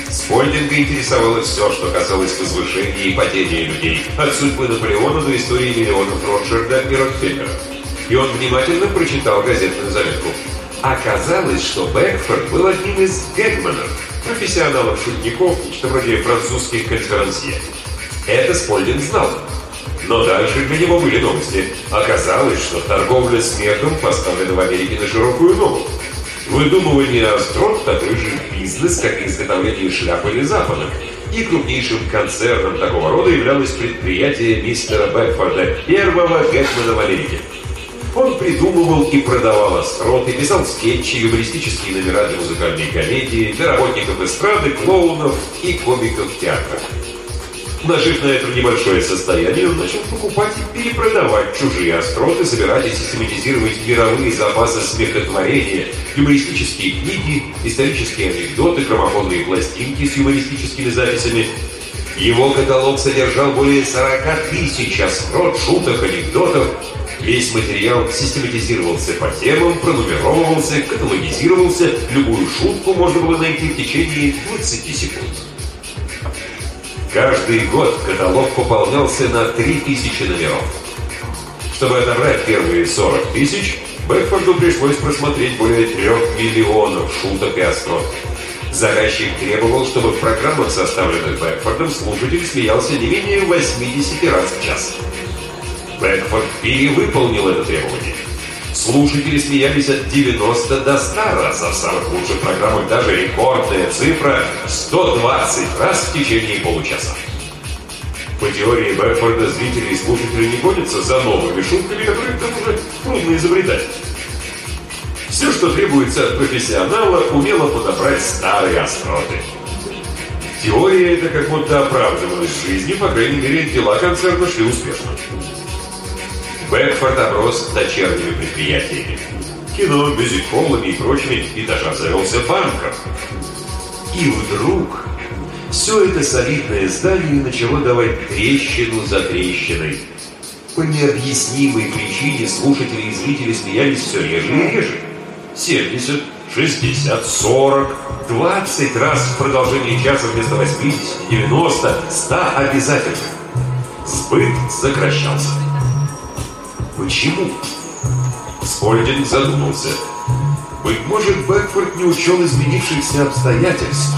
Спольдинга интересовало все, что касалось возвышения и падения людей, от судьбы Наполеона до истории миллионов Ротшильда и Рокфеллера. И он внимательно прочитал газетную заметку. Оказалось, что Бэкфорд был одним из гэгманов, профессионалов-шутников, что вроде французских конферансье. Это Спольдинг знал. Но дальше для него были новости. Оказалось, что торговля смехом поставлена в Америке на широкую ногу. Выдумывание острот – такой же бизнес, как и изготовление шляп или запонок. И крупнейшим концерном такого рода являлось предприятие мистера Бэкфорда, первого гэгмана в Америке. Он придумывал и продавал остроты, писал скетчи, юмористические номера для музыкальной комедии, для работников эстрады, клоунов и комиков театра. Нажив на это небольшое состояние, он начал покупать и перепродавать чужие остроты, собирать и систематизировать мировые запасы смехотворения, юмористические книги, исторические анекдоты, граммофонные пластинки с юмористическими записями. Его каталог содержал более 40 тысяч острот, шуток, анекдотов. Весь материал систематизировался по темам, пронумеровывался, каталогизировался. Любую шутку можно было найти в течение 20 секунд. Каждый год каталог пополнялся на 3000 номеров. Чтобы отобрать первые 40 тысяч, Бэкфорду пришлось просмотреть более 3 миллионов шуток и острот. Заказчик требовал, чтобы в программах, составленных Бэкфордом, слушатель смеялся не менее 80 раз в час. Бэкфорд перевыполнил это требование. Слушатели смеялись от 90 до 100 раз, а в самых лучших программах даже рекордная цифра – 120 раз в течение получаса. По теории Бэкфорда, зрители и слушатели не гонятся за новыми шутками, которые к тому же трудно изобретать. Все, что требуется от профессионала, умело подобрать старые остроты. Теория это как будто оправдывалась в жизни, по крайней мере, дела концерна шли успешно. Бэкфорд оброс дочерними предприятиями. Кино, мюзик-холлами и прочими, и даже обзавелся банком. И вдруг все это солидное здание начало давать трещину за трещиной. По необъяснимой причине слушатели и зрители смеялись все реже и реже. 70, 60, 40, 20 раз в продолжении часа вместо 80, 90, 100 обязательно. Сбыт сокращался. Почему? Спольдинг задумался. Быть может, Бэкфорд не учел изменившихся обстоятельств.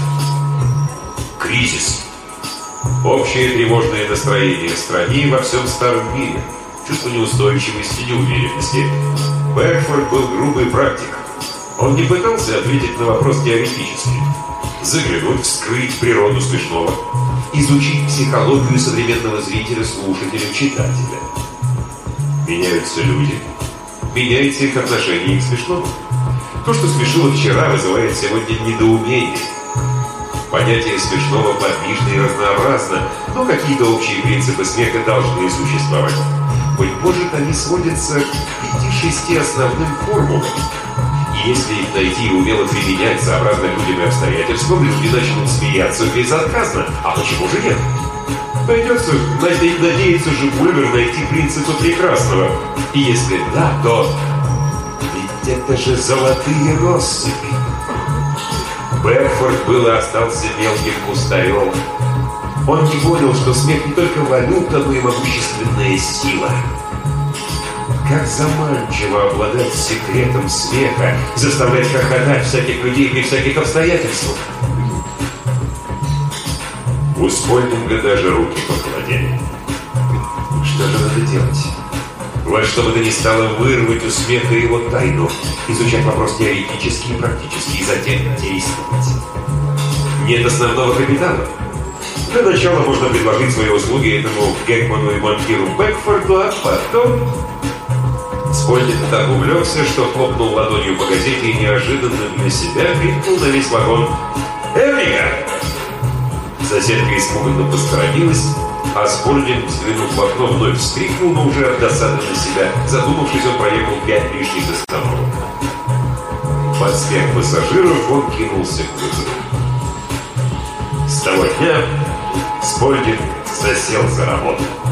Кризис. Общее тревожное настроение в стране и во всем старом мире. Чувство неустойчивости, неуверенности. Бэкфорд был грубый практик. Он не пытался ответить на вопрос теоретически. Заглянуть, вскрыть природу смешного. Изучить психологию современного зрителя, слушателя, читателя. Меняются люди, меняется их отношение к смешному. То, что смешило вчера, вызывает сегодня недоумение. Понятие смешного подвижно и разнообразно, но какие-то общие принципы смеха должны существовать. Быть может, они сводятся к 5-6 основным формулам. И если их найти и умело применять сообразно людям и обстоятельствам, люди начнут смеяться безотказно. А почему же нет? Придется надеяться же Гульвер найти принципы прекрасного. И если да, то... Ведь это же золотые россыпи. Бэкфорд был и остался мелким кустарем. Он не понял, что смех не только валюта, но и могущественная сила. Как заманчиво обладать секретом смеха, заставлять хохотать всяких людей при всяких обстоятельствах. У Спольдинга даже руки похолодели. Что же надо делать? Во что бы то ни стало вырвать у смеха его тайну, изучать вопрос теоретически и практически, и затем действовать. Нет основного капитала. Для начала можно предложить свои услуги этому гэгману и банкиру Бэкфорду, а потом... Спольдинг так увлекся, что хлопнул ладонью по газете и неожиданно для себя крикнул на весь вагон: «Эврика!» Соседка испуганно посторонилась, а Спольдинг, взглянув в окно, вновь вскрикнул, но уже от досады на себя. Задумавшись, он проехал 5 лишних остановок. Под смех пассажиров он кинулся к вызову. С того дня Спольдинг засел за работу.